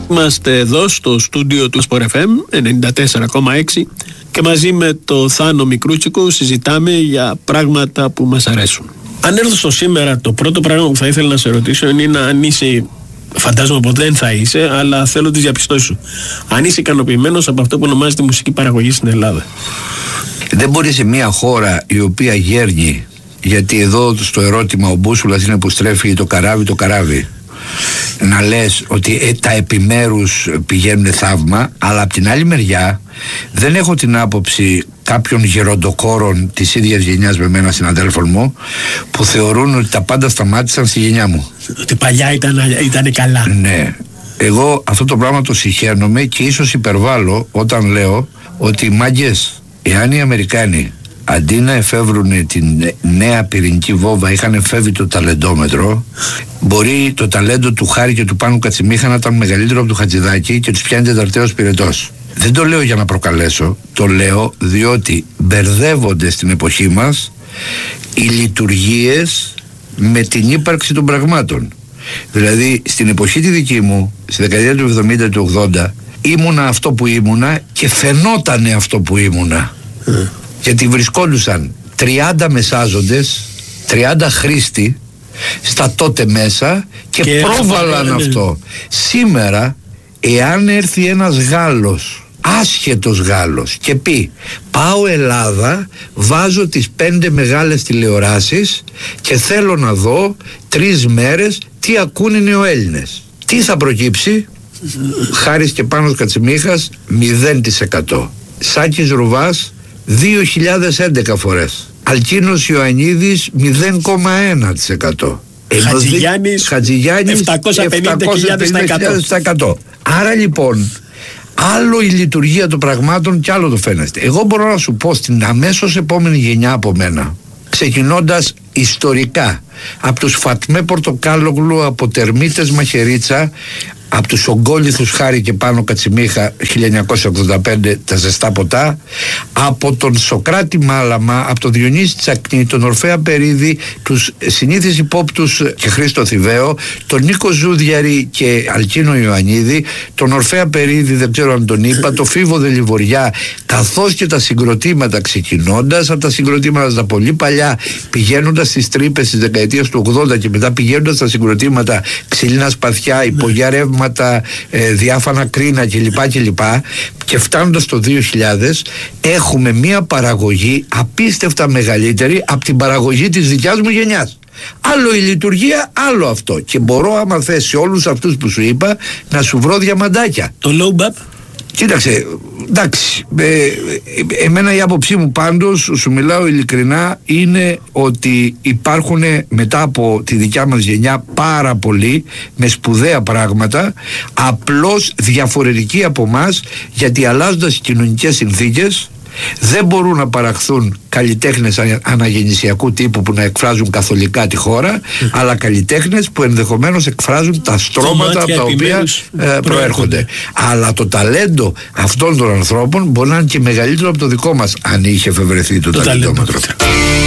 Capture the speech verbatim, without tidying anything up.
Είμαστε εδώ στο στούντιο του Sport εφ εμ ενενήντα τέσσερα κόμμα έξι και μαζί με το Θάνο Μικρούτσικο συζητάμε για πράγματα που μας αρέσουν. Αν έρθω στο σήμερα, το πρώτο πράγμα που θα ήθελα να σε ρωτήσω είναι αν είσαι, φαντάζομαι πως δεν θα είσαι, αλλά θέλω τις διαπιστώσεις σου. Αν είσαι ικανοποιημένος από αυτό που ονομάζεται μουσική παραγωγή στην Ελλάδα. Δεν μπορεί σε μια χώρα η οποία γέρνει, γιατί εδώ στο ερώτημα ο μπούσουλας είναι που στρέφει το καράβι το καράβι, να λες ότι ε, τα επιμέρους πηγαίνουν θαύμα, αλλά από την άλλη μεριά δεν έχω την άποψη κάποιων γεροντοκόρων της ίδιας γενιάς με εμένα, συναδέλφων μου, που θεωρούν ότι τα πάντα σταμάτησαν στη γενιά μου. Ότι παλιά ήταν, ήταν καλά. Ναι. Εγώ αυτό το πράγμα το συχαίνομαι και ίσως υπερβάλλω όταν λέω ότι μάγκες, εάν οι Αμερικάνοι αντί να εφεύρουν την νέα πυρηνική βόμβα είχαν εφεύρει το ταλεντόμετρο, μπορεί το ταλέντο του Χάρη και του Πάνου Κατσιμίχα να ήταν μεγαλύτερο από του Χατζηδάκη και τους πιάνει τεταρτέος πυρετός. Δεν το λέω για να προκαλέσω, το λέω διότι μπερδεύονται στην εποχή μας οι λειτουργίες με την ύπαρξη των πραγμάτων. Δηλαδή στην εποχή τη δική μου, στη δεκαετία του εβδομήντα του ογδόντα, ήμουνα αυτό που ήμουνα και φαινότανε αυτό που ήμουνα. Mm. Γιατί βρισκόντουσαν τριάντα μεσάζοντες, τριάντα χρήστη στα τότε μέσα και, και πρόβαλαν ναι. αυτό. Σήμερα, εάν έρθει ένας Γάλλος, άσχετος Γάλλος, και πει πάω Ελλάδα, βάζω τις πέντε μεγάλες τηλεοράσεις και θέλω να δω τρεις μέρες τι ακούνε οι νεοέλληνες, τι θα προκύψει? Χάρης και Πάνος Κατσιμίχας μηδέν τοις εκατό, Σάκης Ρουβάς δύο χιλιάδες έντεκα φορές, Αλκίνος Ιωαννίδης μηδέν κόμμα ένα τοις εκατό, Χατζηγιάννης, Χατζηγιάννης επτακόσια πενήντα χιλιάδες τοις εκατό. Άρα λοιπόν άλλο η λειτουργία των πραγμάτων και άλλο το φαίνεται. Εγώ μπορώ να σου πω στην αμέσως επόμενη γενιά από μένα, ξεκινώντας ιστορικά από τους Φατμέ Πορτοκάλογλου, από Τερμίτες Μαχαιρίτσα, από τους Ογκόληθους Χάρη και Πάνο Κατσιμίχα χίλια εννιακόσια ογδόντα πέντε, τα ζεστά ποτά, από τον Σοκράτη Μάλαμα, από τον Διονύση Τσακνή, τον Ορφέα Περίδη, τους συνήθεις υπόπτους και Χρήστο Θηβαίο, τον Νίκο Ζούδιαρη και Αλκίνο Ιωαννίδη, τον Ορφέα Περίδη, δεν ξέρω αν τον είπα, το Φίβο Δελιβοριά, καθώς και τα συγκροτήματα, ξεκινώντας από τα συγκροτήματα τα πολύ παλιά, πηγαίνοντας στις τρύπες της δεκαετίας του ογδόντα και μετά πηγαίνοντας στα συγκροτήματα Ξυλίνα Σπαθιά, Υπογιά Ρεύμα, Ε, διάφανα κρίνα κλπ κλπ και φτάνοντας στο δύο χιλιάδες έχουμε μια παραγωγή απίστευτα μεγαλύτερη από την παραγωγή της δικιάς μου γενιάς. Άλλο η λειτουργία, άλλο αυτό. Και μπορώ, άμα θες, σε όλους αυτούς που σου είπα, να σου βρω διαμαντάκια. Το low bap. Κοίταξε, εντάξει, ε, εμένα η άποψή μου πάντως, σου μιλάω ειλικρινά, είναι ότι υπάρχουν μετά από τη δικιά μας γενιά πάρα πολλοί με σπουδαία πράγματα, απλώς διαφορετικοί από μας, γιατί αλλάζοντας οι κοινωνικές συνθήκες δεν μπορούν να παραχθούν καλλιτέχνες αναγεννησιακού τύπου που να εκφράζουν καθολικά τη χώρα, mm. αλλά καλλιτέχνες που ενδεχομένως εκφράζουν τα στρώματα από τα οποία ε, προέρχονται. Αλλά το ταλέντο αυτών των ανθρώπων μπορεί να είναι και μεγαλύτερο από το δικό μας, αν είχε εφευρεθεί το, το ταλέντο.